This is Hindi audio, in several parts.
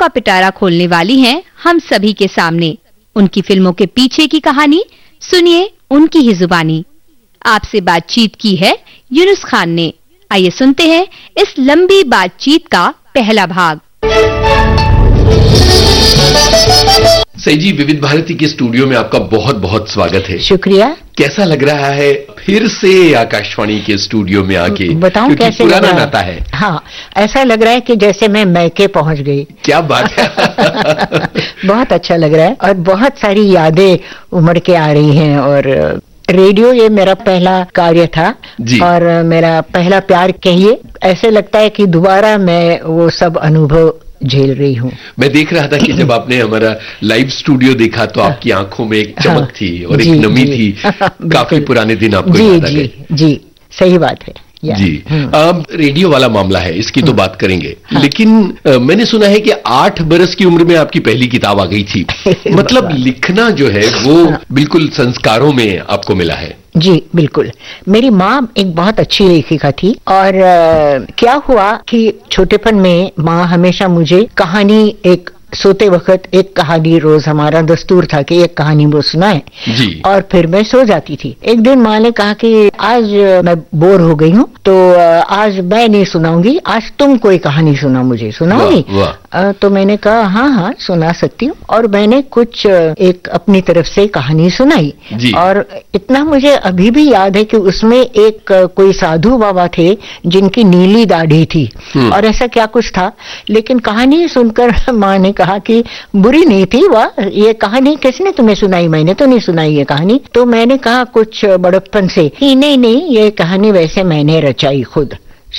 का पिटारा खोलने वाली हैं हम सभी के सामने। उनकी फिल्मों के पीछे की कहानी सुनिए उनकी ही जुबानी। आपसे बातचीत की है यूनुस खान ने। आइए सुनते हैं इस लंबी बातचीत का पहला भाग। सही जी, विविध भारती के स्टूडियो में आपका बहुत बहुत स्वागत है। शुक्रिया। कैसा लग रहा है फिर से आकाशवाणी के स्टूडियो में आके? बताऊं कैसे पुराना लग रहा नाता है। हाँ, ऐसा लग रहा है कि जैसे मैं मैके पहुंच गई। क्या बात है। बहुत अच्छा लग रहा है और बहुत सारी यादें उमड़ के आ रही हैं। और रेडियो ये मेरा पहला कार्य था जी। और मेरा पहला प्यार कहिए। ऐसे लगता है कि दोबारा मैं वो सब अनुभव झेल रही हूँ। मैं देख रहा था कि जब आपने हमारा लाइव स्टूडियो देखा तो आपकी आंखों में एक चमक थी और एक नमी थी। काफी पुराने दिन आपको याद आ गए। जी, सही बात है। जी, अब रेडियो वाला मामला है, इसकी तो बात करेंगे। लेकिन मैंने सुना है कि 8 बरस की उम्र में आपकी पहली किताब आ गई थी। मतलब लिखना जो है वो बिल्कुल संस्कारों में आपको मिला है। जी बिल्कुल। मेरी माँ एक बहुत अच्छी लेखिका थी और क्या हुआ कि छोटेपन में माँ हमेशा मुझे कहानी, एक सोते वक्त एक कहानी रोज हमारा दस्तूर था कि एक कहानी वो सुनाए जी। और फिर मैं सो जाती थी। एक दिन माँ ने कहा कि आज मैं बोर हो गई हूँ तो आज मैं नहीं सुनाऊंगी, आज तुम कोई कहानी सुना, मुझे सुनाओगी? तो मैंने कहा हाँ सुना सकती हूँ। और मैंने कुछ एक अपनी तरफ से कहानी सुनाई और इतना मुझे अभी भी याद है कि उसमें एक कोई साधु बाबा थे जिनकी नीली दाढ़ी थी और ऐसा क्या कुछ था। लेकिन कहानी सुनकर माँ ने कहा कि बुरी नहीं थी, वाह ये कहानी किसने तुम्हें सुनाई? मैंने तो नहीं सुनाई ये कहानी। तो मैंने कहा कुछ बड़प्पन से कि नहीं ये कहानी वैसे मैंने रचाई खुद।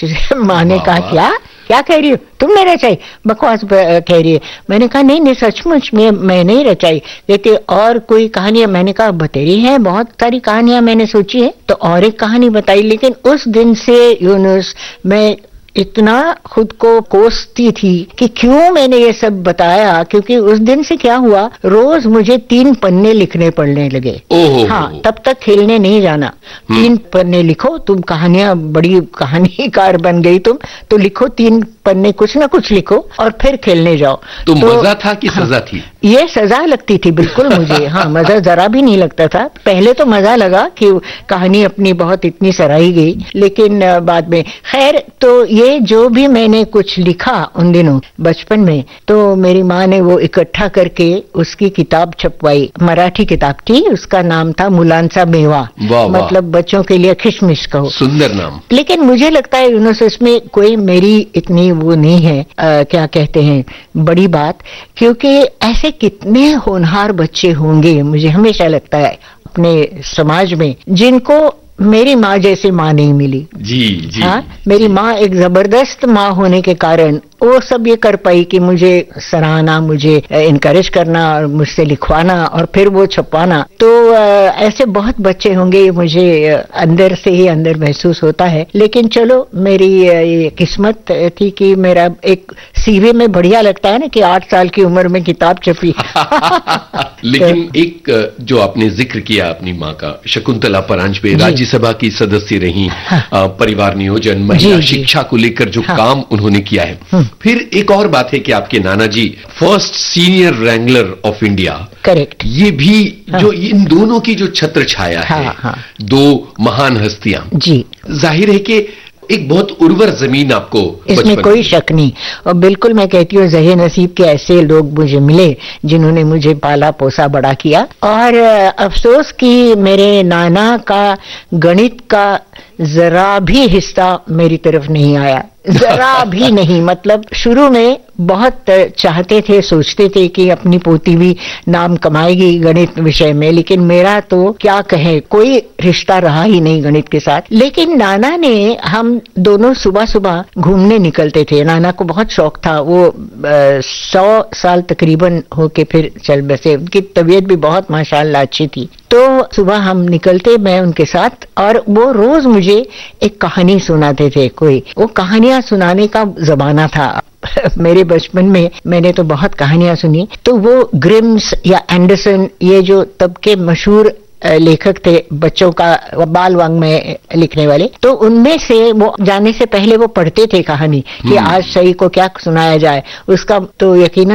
माँ ने कहा क्या कह रही हो? तुमने रचाई? बकवास कह रही है। मैंने कहा नहीं सचमुच में मैं नहीं रचाई। कहते और कोई कहानी? मैंने कहा बतेरी है, बहुत सारी कहानियां मैंने सोची है। तो और एक कहानी बताई। लेकिन उस दिन से यूनुस मैं इतना खुद को कोसती थी कि क्यों मैंने ये सब बताया, क्योंकि उस दिन से क्या हुआ, रोज मुझे 3 पन्ने लिखने पड़ने लगे। हाँ, तब तक खेलने नहीं जाना। 3 पन्ने लिखो, तुम कहानियां, बड़ी कहानीकार बन गई तुम, तो लिखो 3 पन्ने, कुछ ना कुछ लिखो और फिर खेलने जाओ। तो मजा था कि सजा थी? ये सजा लगती थी बिल्कुल मुझे। हाँ, मजा जरा भी नहीं लगता था। पहले तो मजा लगा कि कहानी अपनी बहुत इतनी सराही गई, लेकिन बाद में खैर। तो ये जो भी मैंने कुछ लिखा उन दिनों बचपन में, तो मेरी माँ ने वो इकट्ठा करके उसकी किताब छपवाई। मराठी किताब थी, उसका नाम था मुलांचा मेवा। मतलब बच्चों के लिए खिशमिश कहो। सुंदर नाम। लेकिन मुझे लगता है यूनुस इसमें कोई मेरी इतनी वो नहीं है, क्या कहते हैं, बड़ी बात, क्योंकि ऐसे कितने होनहार बच्चे होंगे, मुझे हमेशा लगता है अपने समाज में, जिनको मेरी माँ जैसी माँ नहीं मिली। जी। हाँ, मेरी माँ एक जबरदस्त माँ होने के कारण वो सब ये कर पाई कि मुझे सराहना, मुझे इनकरेज करना और मुझसे लिखवाना और फिर वो छपवाना। तो ऐसे बहुत बच्चे होंगे, मुझे अंदर से ही अंदर महसूस होता है। लेकिन चलो, मेरी ये किस्मत थी कि मेरा एक सीवी में बढ़िया लगता है ना कि 8 साल की उम्र में किताब छपी। लेकिन एक जो आपने जिक्र किया अपनी माँ का, शकुंतला परांजपे राज्यसभा की सदस्य रही, परिवार नियोजन, महिला शिक्षा को लेकर जो काम उन्होंने किया है। फिर एक और बात है कि आपके नाना जी first senior Wrangler of India. Correct. ये भी जो इन दोनों की जो छत्र छाया है, 2 महान हस्तियां, जी, जाहिर है कि एक बहुत उर्वर जमीन आपको, इसमें कोई शक नहीं। और बिल्कुल मैं कहती हूँ ज़हे नसीब के ऐसे लोग मुझे मिले जिन्होंने मुझे पाला पोसा बड़ा किया। और अफसोस कि मेरे नाना का गणित का जरा भी हिस्सा मेरी तरफ नहीं आया, जरा भी नहीं। मतलब शुरू में बहुत चाहते थे, सोचते थे कि अपनी पोती भी नाम कमाएगी गणित विषय में, लेकिन मेरा तो क्या कहें, कोई रिश्ता रहा ही नहीं गणित के साथ। लेकिन नाना ने, हम दोनों सुबह सुबह घूमने निकलते थे। नाना को बहुत शौक था, वो 100 साल तकरीबन होके फिर चल बसे। उनकी तबीयत भी बहुत माशाल्लाह अच्छी थी। तो सुबह हम निकलते, मैं उनके साथ, और वो रोज मुझे एक कहानी सुनाते थे। कोई वो कहानियां सुनाने का जमाना था मेरे बचपन में। मैंने तो बहुत कहानियां सुनी। तो वो ग्रिम्स या एंडरसन, ये जो तब के मशहूर लेखक थे बच्चों का बाल वाङ्मय लिखने वाले, तो उनमें से वो जाने से पहले वो पढ़ते थे कहानी कि आज सही को क्या सुनाया जाए। उसका तो यकीनन